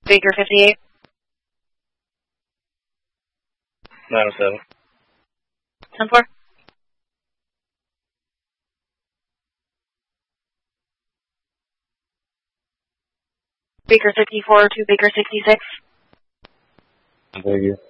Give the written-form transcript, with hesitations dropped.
Baker 58. 907. 10-4. Baker 54 to Baker 66. Thank you.